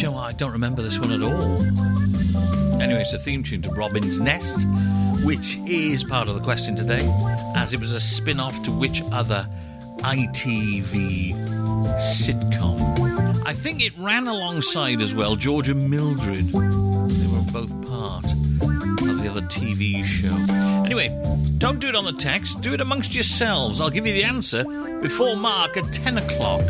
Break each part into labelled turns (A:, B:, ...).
A: you know what? I don't remember this one at all. Anyway, it's a theme tune to Robin's Nest, which is part of the question today, as it was a spin-off to which other ITV sitcom. I think it ran alongside as well George and Mildred. They were both part of the other TV show. Anyway, don't do it on the text, do it amongst yourselves. I'll give you the answer before Mark at 10 o'clock.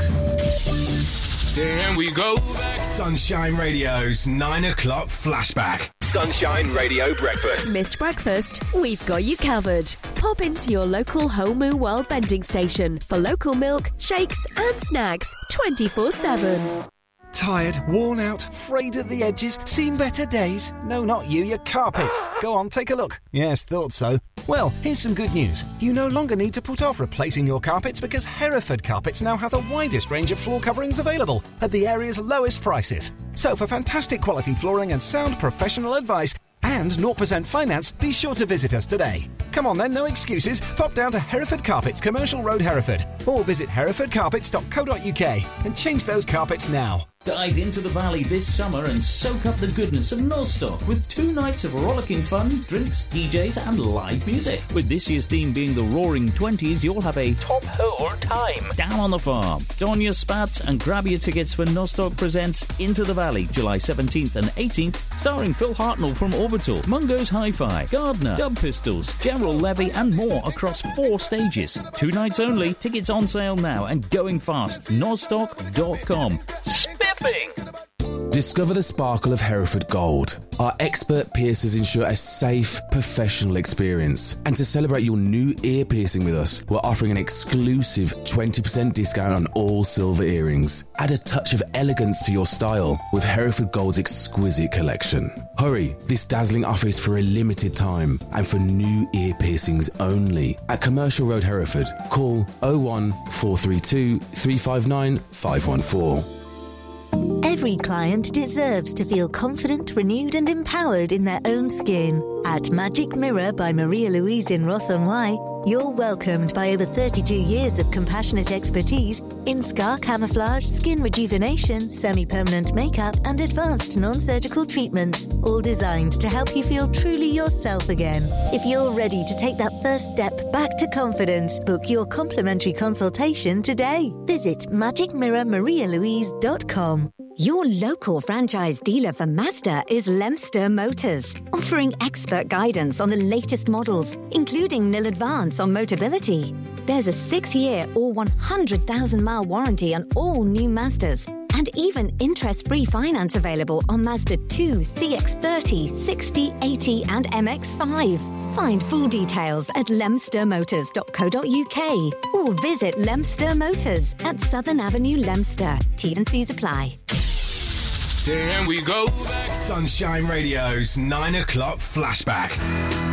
B: There we go back. Sunshine Radio's 9 o'clock flashback. Sunshine Radio Breakfast.
C: Missed breakfast? We've got you covered. Pop into your local Homu World vending station for local milk, shakes and snacks 24/7.
D: Tired, worn out, frayed at the edges, seen better days? No, not you, your carpets. Go on, take a look. Yes, thought so. Well, here's some good news. You no longer need to put off replacing your carpets because Hereford Carpets now have the widest range of floor coverings available at the area's lowest prices. So for fantastic quality flooring and sound professional advice and 0% finance, be sure to visit us today. Come on then, no excuses. Pop down to Hereford Carpets, Commercial Road, Hereford, or visit herefordcarpets.co.uk and change those carpets now.
E: Dive into the valley this summer and soak up the goodness of Nostock with 2 nights of rollicking fun, drinks, DJs and live music. With this year's theme being the Roaring Twenties, you'll have a top hole time down on the farm. Don your spats and grab your tickets for Nostock Presents Into the Valley, July 17th and 18th, starring Phil Hartnell from Orbital, Mungo's Hi-Fi, Gardner, Dub Pistols, General Levy and more across 4 stages. 2 nights only, tickets on sale now and going fast. Nostock.com.
F: Discover the sparkle of Hereford Gold. Our expert piercers ensure a safe, professional experience. And to celebrate your new ear piercing with us, we're offering an exclusive 20% discount on all silver earrings. Add a touch of elegance to your style with Hereford Gold's exquisite collection. Hurry, this dazzling offer is for a limited time and for new ear piercings only. At Commercial Road, Hereford, call 01 432 359 514.
G: Every client deserves to feel confident, renewed and empowered in their own skin. At Magic Mirror by Maria Louise in Ross-on-Wye, you're welcomed by over 32 years of compassionate expertise in scar camouflage, skin rejuvenation, semi-permanent makeup and advanced non-surgical treatments, all designed to help you feel truly yourself again. If you're ready to take that first step back to confidence, book your complimentary consultation today. Visit magicmirrormarialouise.com.
H: Your local franchise dealer for Mazda is Lemster Motors, offering expert guidance on the latest models, including nil advance on Motability. There's a 6-year or 100,000-mile warranty on all new Mazdas, and even interest-free finance available on Mazda 2, CX-30, 60, 80 and MX-5. Find full details at lemstermotors.co.uk or visit Lemster Motors at Southern Avenue, Lemster. T&Cs apply.
B: There we go back. Sunshine Radio's 9 o'clock flashback.